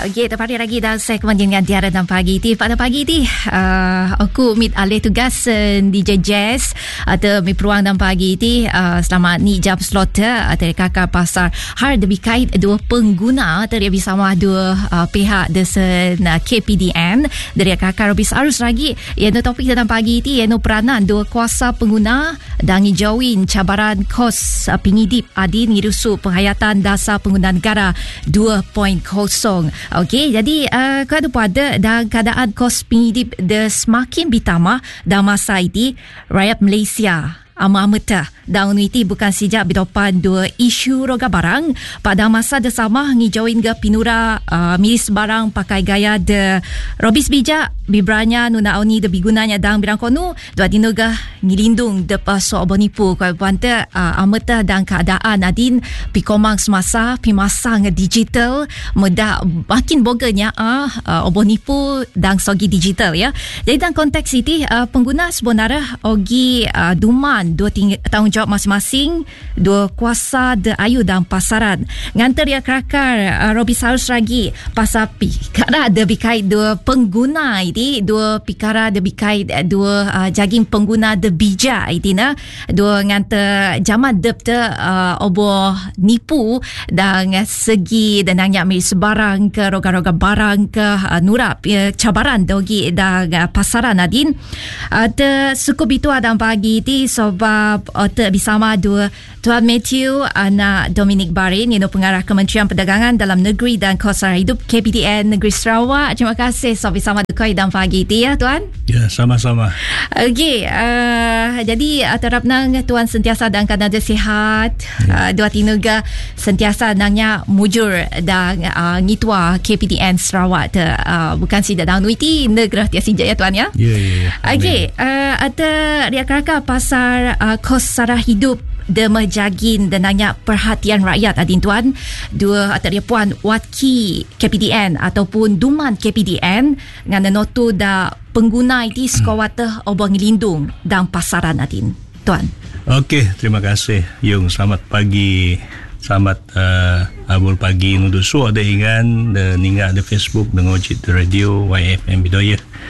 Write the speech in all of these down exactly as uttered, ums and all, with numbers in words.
Okay, terpadu lagi dalam segmen dengan Tiara dan Pagi ti. Pada pagi ti, uh, aku meet alih tugas uh, D J Jazz atau mi peruang dan pagi ti uh, selama ni jam slot atau kakak pasar har lebih kait dua pengguna atau dia bersama dua uh, pihak desen uh, K P D N dari kakak Robis Arus lagi. Yang topik dalam pagi ti yang peranan dua kuasa pengguna dan ngijauin cabaran kos uh, pengidip adin ngirusu penghayatan dasar pengguna negara dua titik kosong. Okey, jadi uh, kalau pada dalam keadaan kos pengidip de semakin bertambah dalam masa ini, rakyat Malaysia amat-amat dan uniti bukan sejak berdepan dua isu roga barang pada masa bersama ngijauin ke pinura uh, miris barang pakai gaya de Robis bijak bibranya nuna oni de bigunanya dan birang konu dua dinoga ngilindung de paso bonipu kalau pante uh, amata dan keadaan adin pikomang semasa pimasang digital mudah makin boganya ah uh, obonipu dan sogi digital ya. Jadi dalam konteks ini uh, pengguna sebenarnya ogi uh, duman dua ting- tanggungjawab masing-masing dua kuasa de ayu dan pasaran ngantar ya kerakar uh, Robis Arus lagi pasal pikara de bikait dua pengguna ini dua pikara de bikait dua uh, jaging pengguna de bijak ini na dua ngantar zaman de uh, obo nipu dan segi dan nanya mi sebarang ke roga-roga barang ke uh, nurap uh, cabaran dogi dan uh, pasaran adin uh, de sukup itu ada pagi ti sebab otak bersama dua Tuan Matthew anak Dominic Barin yang pengarah Kementerian Perdagangan Dalam Negeri dan Kos Sara Hidup K P D N Negeri Sarawak. Terima kasih so bersama Dukoi dan pagi ti ya Tuan. Ya, sama-sama. Okey, uh, jadi uh, terap nang Tuan sentiasa dan keadaan sihat. Ya. Uh, dua tinuga sentiasa nangnya mujur dan uh, ngitua K P D N Sarawak te, uh, bukan sida dan nuiti negara tiasa ya Tuan ya. Ya, ya, ya. Okey, uh, ada riak-raka pasar uh, kos sara hidup de menjagin dan nanya perhatian rakyat adin tuan dua atau dia puan waki K P D N ataupun duman K P D N dengan notu da pengguna itu sekawata obang lindung dan pasaran adin tuan. Okey, terima kasih Yung. Selamat pagi. Selamat uh, abul pagi nudu su ada ingan de ninga de Facebook de ngojit de radio Y F M Bidoya.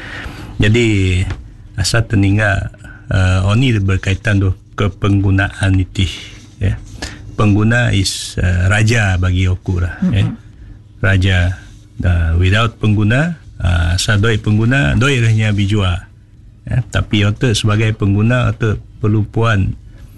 Jadi asal teninga uh, oni berkaitan tu kepenggunaan itu ya. Pengguna is uh, raja bagi aku lah mm-hmm. ya. Raja uh, without pengguna uh, sadoi pengguna doi rahnya bijua ya. Tapi otak sebagai pengguna otak perlu puan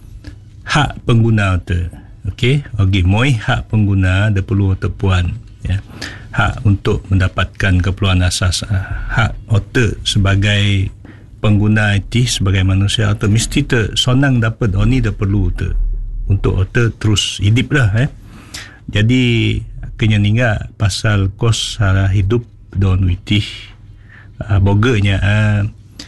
hak pengguna otak. Okey, okey moi hak pengguna dia perlu otak puan ya. Hak untuk mendapatkan keperluan asas, hak otak sebagai pengguna I T sebagai manusia atau mesti ter sonang dapat oni dah perlu ter untuk otak terus hidup lah eh. Jadi kena ninga pasal kos sara hidup don witih uh, boganya uh,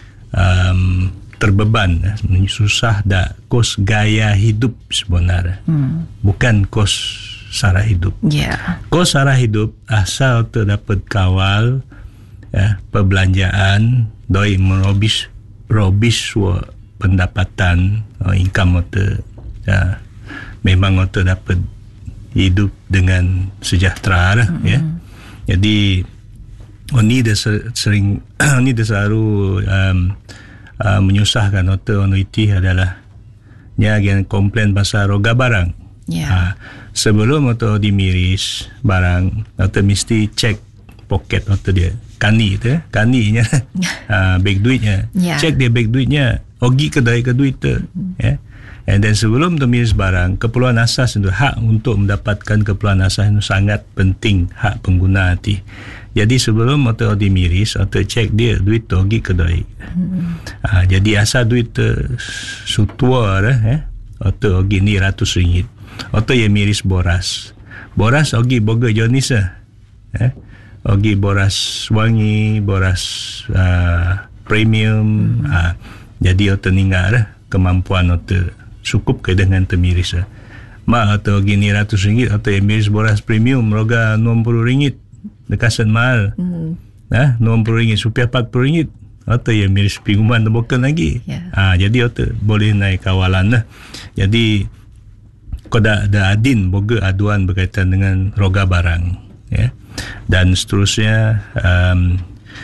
um, terbeban uh, susah dah kos gaya hidup sebenarnya hmm. bukan kos sara hidup. Yeah. Kos sara hidup asal ter dapat kawal ya, perbelanjaan doi merobis robis wa pendapatan uh, income otak ya, memang otak dapat hidup dengan sejahtera lah mm-hmm. ya. Jadi oni dah sering oni dah selalu um, uh, menyusahkan otak onu itu adalah nya yang komplain pasal roga barang. Yeah. Uh, sebelum otak dimiris barang otak mesti cek poket otak dia. Kani tu, kaninya, uh, beg duitnya, yeah. Cek dia beg duitnya, ogi kedai ke duit tu, mm-hmm. ya. And then sebelum tu miris barang, keperluan asas itu hak untuk mendapatkan keperluan asas itu sangat penting hak pengguna hati. Jadi sebelum atau dimiris atau cek dia duit tu ogi kedai. Mm-hmm. Uh, jadi asal duit tu sutua lah, eh, atau ogi ni ratus ringgit, atau yang miris boras, boras ogi boga jonis lah, eh. Ogi boras wangi, boras uh, premium. Hmm. Uh, jadi otak ninggal lah kemampuan otak cukup ke dengan temiris lah. Mak atau gini ratus ringgit atau yang miris boras premium roga enam puluh ringgit dekasan mahal. Hmm. Nah, enam puluh ringgit supaya empat puluh ringgit atau yang miris pinguman bukan lagi. Yeah. Uh, jadi otak boleh naik kawalan lah. Jadi kau dah ada adin boga aduan berkaitan dengan roga barang ya. dan seterusnya. Um,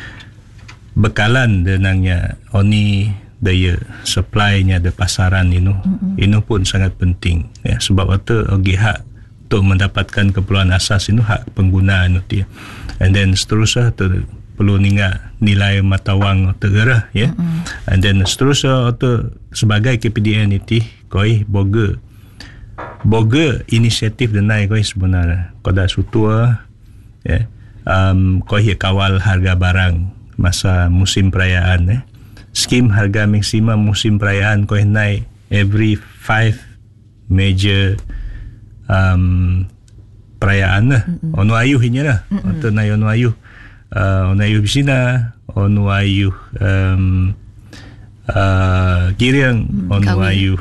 bekalan denangnya oni daya supply-nya de pasaran ini mm-hmm. ini pun sangat penting ya, sebab itu ogi hak untuk mendapatkan keperluan asas itu hak pengguna itu dia. And then seterusnya tu perlu ningat nilai mata wang tegara ya. Mm-hmm. And then seterusnya tu sebagai K P D N itu koi boga boga inisiatif denai koi sebenarnya koda sutua ya, um, koi kawal harga barang masa musim perayaan eh. Skim harga maksimum musim perayaan kau naik every five major um, perayaan lah. Mm-hmm. Onu ayuh ini lah. Mm-hmm. Atau naik onu ayuh. Uh, onu ayuh bisina, onu ayuh um, uh, Giriang, mm, onu ayuh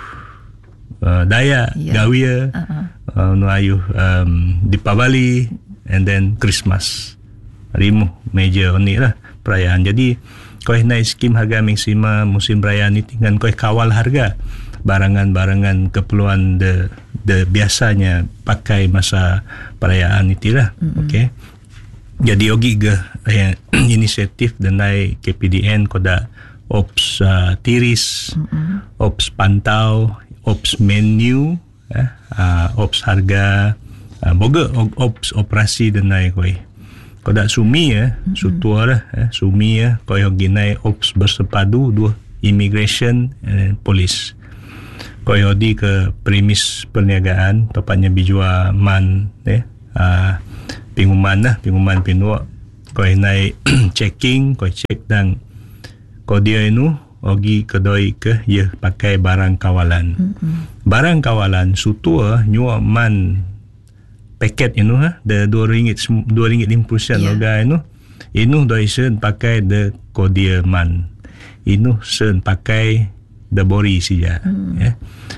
uh, Dayak, yeah. Gawia, uh-huh. uh, onu ayuh um, Dipawali, and then Christmas. Rimu major oni lah perayaan. Jadi kau naik skim harga maksimum musim perayaan ini dengan kau kawal harga barangan-barangan keperluan de, de biasanya pakai masa perayaan itulah. Mm-hmm. Okey. Jadi ogi ke eh, inisiatif denai K P D N koda ops uh, tiris, mm-hmm. ops pantau, ops menu, eh, uh, ops harga, uh, boga ops operasi denai kau. Kodak sumi ya, mm-hmm. sutua lah, eh, sumi ya, kau yang ginai ops bersepadu dua immigration and police. Kau yang di ke premis perniagaan, tepatnya bijua man, eh, uh, pinguman lah, pinguman pinua. Kau yang naik checking, kau cek dan kau dia ini, ogi kedoi ke, ya pakai barang kawalan. Mm-hmm. Barang kawalan sutua nyua man paket ini ha, de dua ringgit dua ringgit lima puluh sen loga ini ini doi sen pakai de kodia man ini sen pakai de bori saja. Hmm. Ya,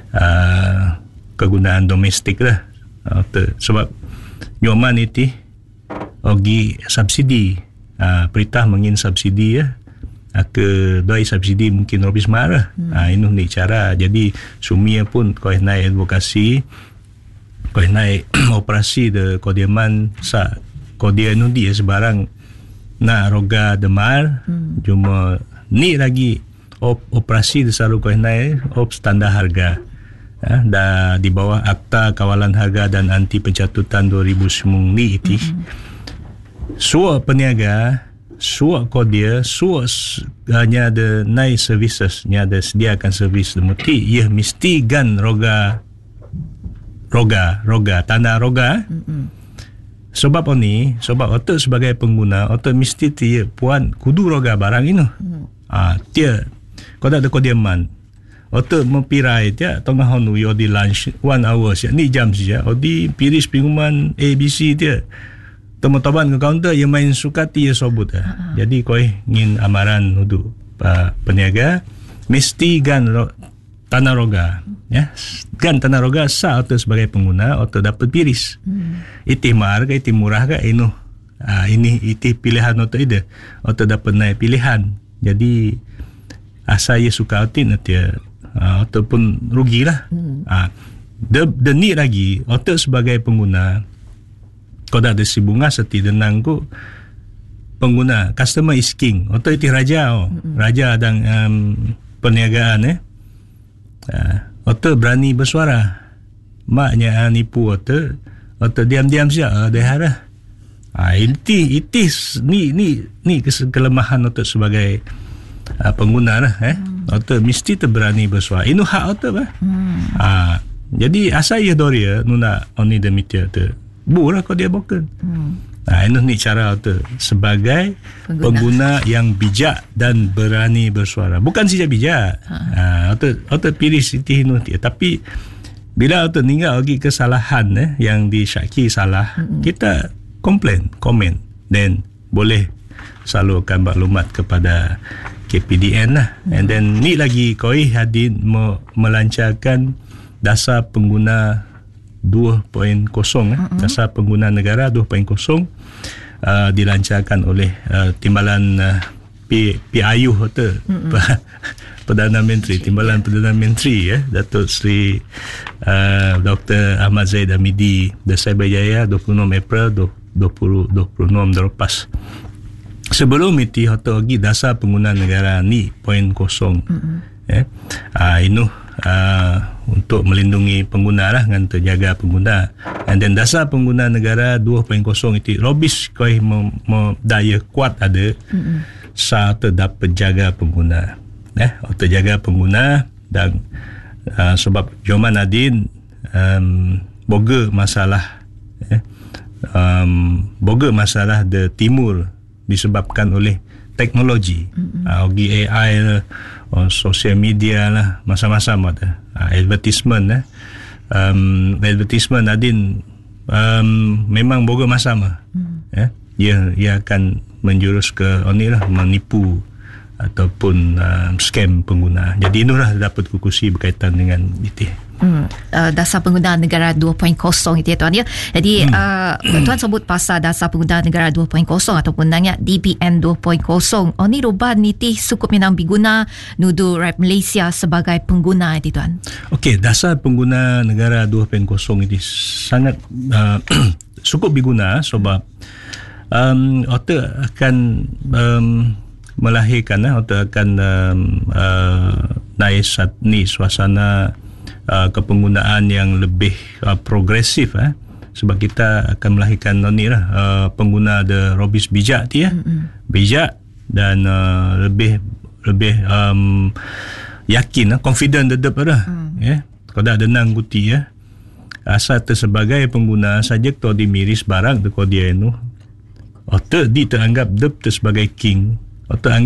uh, kegunaan domestik lah. Uh, te, sebab nyoman itu ogi subsidi, uh, perintah mengin subsidi ya, uh, ke doi subsidi mungkin robis marah. Hmm. Uh, ini ni cara. Jadi sumia pun kau naik advokasi, kau naik operasi de kodiaman sa kodia nu dia sebarang na roga demar. Hmm. Cuma ni lagi op, operasi de salu kau naik op standar harga, ya, dah di bawah Akta Kawalan Harga dan Anti Pencatutan dua ribu sembilan ni itu. Hmm. Semua peniaga, semua kodia, semua hanya ada naik services, nya ada sediakan servis demuti, ia mesti gan roga roga, roga, tanah roga. Mm-hmm. Sebab ni, sebab otak sebagai pengguna, otak mesti dia puan kudu roga barang ini. Mm. Ah, dia, kau tak ada kau diaman. Otak mempirai dia, tengah honu yo di lunch one hour saja, ni jam saja. Odi piris pinguman A B C dia. Teman-teman ke kaunter yang main sukati ya sobut. Uh-huh. Jadi kau ingin amaran nudu uh, peniaga mesti gan ro- tanah roga, ya, kan tanah roga sah atau sebagai pengguna atau dapat piris. Hmm. Itu mahal ke, itu murah ke, ini, ah, ini itu pilihan atau ide, atau dapat naik pilihan. Jadi asa ia suka atin nanti, ah, ataupun rugi lah. Hmm. Ah, de, de ni lagi, atau sebagai pengguna, kau dah ada si bunga seti denang ku pengguna customer is king, atau itu raja, oh. Hmm. Raja dan um, perniagaan eh. Uh, otak berani bersuara, maknya nipu otak, otak diam-diam saja, dah harah. Ah, itu itu ni ni ni kelemahan otak sebagai uh, pengguna lah, eh. Hmm. Otak mesti terberani bersuara. Ini hak otak lah. Hmm. Ah, jadi asal ia doria nuna oni demitia tu, bulah kau dia bukan. Hmm. Nah, ini ni cara otak sebagai pengguna. pengguna yang bijak dan berani bersuara. Bukan saja bijak. Ha. Otak otak pilih siti ini, tapi bila otak tinggal lagi kesalahan eh, yang disyaki salah, mm-hmm. kita komplain, komen, dan boleh salurkan maklumat kepada K P D N lah. Mm-hmm. And then ni lagi koi hadir me- melancarkan dasar pengguna dua titik kosong, eh, uh-huh. dasar pengguna negara dua titik kosong, uh, dilancarkan oleh uh, Timbalan uh, P, P I U tu, uh-huh. Perdana Menteri, Timbalan Perdana Menteri, eh, Datuk Seri uh, Doktor Ahmad Zaid Hamidi, The Cyberjaya, dua puluh enam April dua puluh dua puluh enam lepas. Sebelum itu hotel lagi dasar pengguna negara ni poin kosong. Mm-hmm. Eh, uh, ini uh, untuk melindungi pengguna lah dengan terjaga pengguna. And then dasar pengguna negara dua poin kosong itu robis koi mem, mem, daya kuat ada. Mm-hmm. Sa terdapat jaga pengguna. Eh, terjaga pengguna dan uh, sebab Joman Nadin um, boga masalah eh, um, boga masalah de timur disebabkan oleh teknologi, mm-hmm. uh, A I lah, uh, sosial media lah, macam-macam ada. Uh, advertisement eh. Um, advertisement Nadin um, memang boga masalah. Mm. Eh. Ia, ia akan menjurus ke oh ni lah, menipu ataupun uh, scam pengguna. Jadi inilah dapat kukusi berkaitan dengan itu. Hmm, uh, dasar penggunaan negara dua poin kosong itu ya tuan ya. Jadi hmm. uh, tuan sebut pasal dasar penggunaan negara dua poin kosong ataupun nanya D P N dua poin kosong. Oh ni ruban niti sukup minang biguna nudu rakyat Malaysia sebagai pengguna itu tuan. Okey, dasar pengguna negara dua poin kosong ini sangat uh, sukup biguna sebab um, otak akan um, melahirkan eh, otak akan um, uh, naik ni suasana Uh, kepenggunaan yang lebih uh, progresif eh. Sebab kita akan melahirkan ni lah uh, pengguna ada robis bijak tu ya. Mm-hmm. Bijak dan uh, lebih lebih um, yakin, uh, confident dedap dah. Mm. Ya. Kalau ada denang guti ya. Asal tersebagai pengguna saja kalau dimiris barang tu kalau dia nu. Otak di teranggap dep sebagai king. Otak